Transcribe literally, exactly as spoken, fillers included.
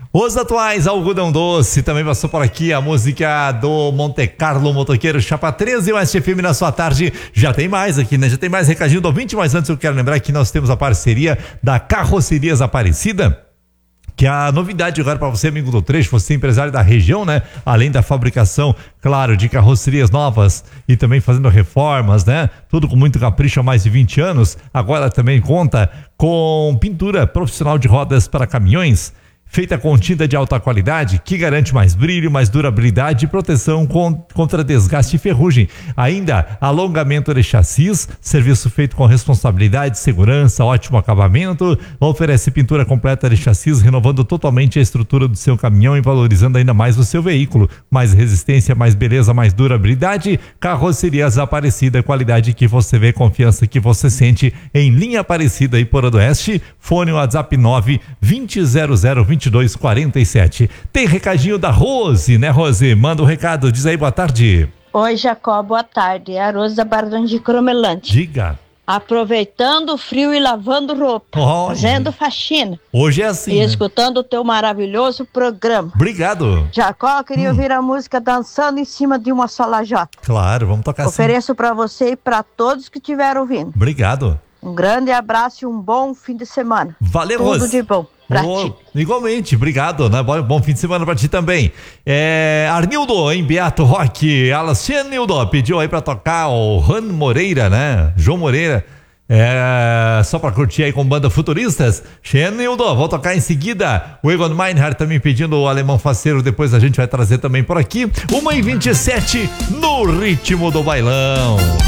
Os atuais Algodão Doce, também passou por aqui a música do Monte Carlo Motoqueiro Chapa treze, o S F M na sua tarde. Já tem mais aqui, né? Já tem mais recadinho do ouvinte, mas antes eu quero lembrar que nós temos a parceria da Carrocerias Aparecida, que é a novidade agora para você, amigo do trecho, você é empresário da região, né? Além da fabricação, claro, de carrocerias novas e também fazendo reformas, né? Tudo com muito capricho há mais de vinte anos. Agora também conta com pintura profissional de rodas para caminhões, feita com tinta de alta qualidade, que garante mais brilho, mais durabilidade e proteção contra desgaste e ferrugem. Ainda, alongamento de chassis, serviço feito com responsabilidade, segurança, ótimo acabamento. Oferece pintura completa de chassis, renovando totalmente a estrutura do seu caminhão e valorizando ainda mais o seu veículo. Mais resistência, mais beleza, mais durabilidade. Carrocerias Aparecida, qualidade que você vê, confiança que você sente. Em linha Aparecida e Porã do Oeste. Fone WhatsApp nove vinte zero zero vinte e dois quarenta e sete. Tem recadinho da Rose, né, Rose? Manda um recado, diz aí, boa tarde. Oi, Jacó, boa tarde. É a Rosa Bardão de Cromelante. Diga. Aproveitando o frio e lavando roupa, Olha, fazendo faxina. Hoje é assim, E né? escutando o teu maravilhoso programa. Obrigado. Jacó, queria Hum. ouvir a música Dançando em Cima de uma Só Lajota. Claro, vamos tocar assim. Ofereço pra você e pra todos que estiveram ouvindo. Obrigado. Um grande abraço e um bom fim de semana. Valeu, Tudo Rose. de bom pra Oh, ti. igualmente, obrigado, né? Bom, bom fim de semana pra ti também. É, Arnildo, em Beato Rock, Alcianildo pediu aí pra tocar o Ran Moreira, né? João Moreira. É, só pra curtir aí com banda Futuristas. Xenildo, vou tocar em seguida. O Egon Meinhardt também pedindo o Alemão Faceiro, depois a gente vai trazer também por aqui. uma e vinte e sete no ritmo do bailão.